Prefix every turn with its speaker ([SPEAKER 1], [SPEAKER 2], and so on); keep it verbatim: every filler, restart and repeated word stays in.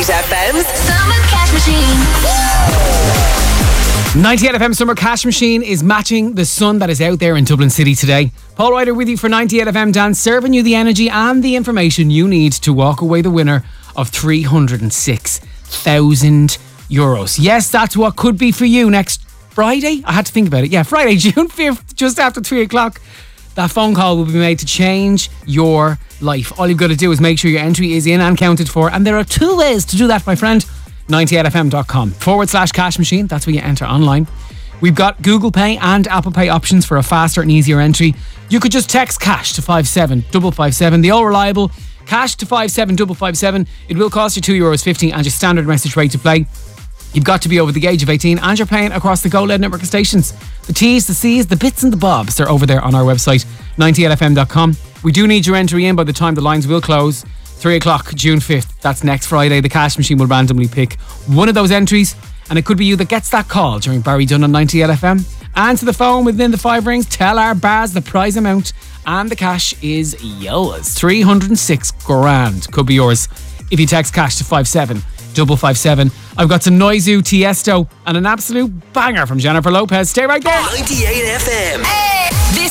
[SPEAKER 1] ninety-eight F M's Summer Cash Machine.
[SPEAKER 2] ninety-eight F M Summer Cash Machine is matching the sun that is out there in Dublin City today. Paul Ryder with you for ninety-eight F M Dance, serving you the energy and the information you need to walk away the winner of three hundred six thousand euros. Yes, that's what could be for you next Friday. I had to think about it. Yeah, Friday, June fifth, just after three o'clock. That phone call will be made to change your life. All you've got to do is make sure your entry is in and counted for. And there are two ways to do that, my friend. ninety-eight F M dot com forward slash cash machine. That's where you enter online. We've got Google Pay and Apple Pay options for a faster and easier entry. You could just text cash to five seven five five seven. The all reliable cash to five seven five five seven. It will cost you two euros fifty and your standard message rate to play. You've got to be over the age of eighteen and you're playing across the Go Loud network of stations. The T's, the C's, the bits and the bobs, they're over there on our website, ninety-eight F M dot com. We do need your entry in by the time the lines will close. three o'clock, June fifth. That's next Friday. The cash machine will randomly pick one of those entries and it could be you that gets that call during Barry Dunn on ninety-eight F M. Answer the phone within the five rings. Tell our bars the prize amount and the cash is yours. three hundred six grand could be yours if you text cash to five seven five five seven. I've got some Noizu, Tiesto and an absolute banger from Jennifer Lopez. Stay right there.
[SPEAKER 1] ninety-eight F M. Hey!